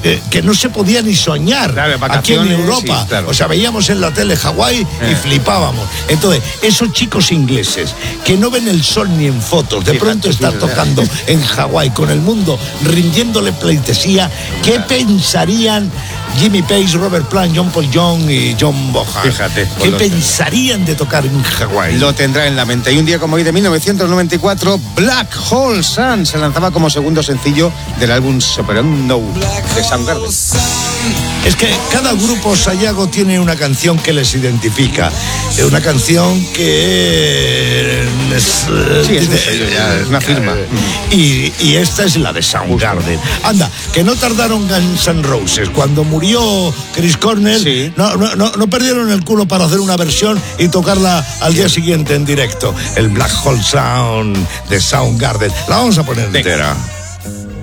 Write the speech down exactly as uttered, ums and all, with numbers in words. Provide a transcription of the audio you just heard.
eh, que no se podía ni soñar claro, aquí en Europa. Sí, claro. O sea, veíamos en la tele Hawái eh. y flipábamos. Entonces, esos chicos ingleses que no ven el sol ni en fotos, de Fíjate, pronto están fíjate. tocando en Hawái con el mundo rindiéndole pleitesía, ¿qué pensarían Jimmy Page, Robert Plant, John Paul Young y John Bonham? Fíjate. ¿Qué pensarían de tocar en Hawái? Lo tendrá en la mente. Y un día como hoy de mil novecientos noventa y cuatro, Black Hole Sun se lanzaba como segundo sencillo del álbum Super Unknown de Soundgarden. Es que cada grupo Sayago tiene una canción que les identifica, una canción que es, sí, es, un sello ya, es una firma. Y, y esta es la de Soundgarden. Anda, que no tardaron Guns N' Roses. Cuando murió Chris Cornell, sí. no, no, no, no perdieron el culo para hacer una versión y tocarla al día siguiente en directo. El Black Hole Sound de Soundgarden. La vamos a poner entera.